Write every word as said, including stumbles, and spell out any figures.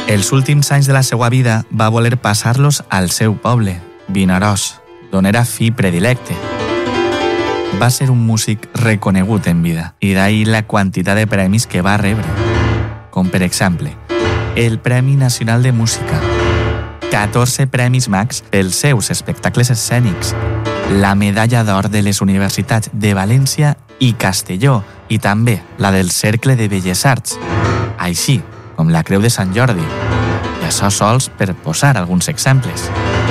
Els últims anys de la seva vida va voler passar-los al seu poble, Vinaròs, d'on era fill predilecte. Va ser un músic reconegut en vida i d'ahir la quantitat de premis que va rebre, com per exemple el Premi Nacional de Música, catorze premis Max pels seus espectacles escènics, la medalla d'or de les universitats de València i Castelló i també la del Cercle de Belles Arts, així com la Creu de Sant Jordi, i això sols per posar alguns exemples.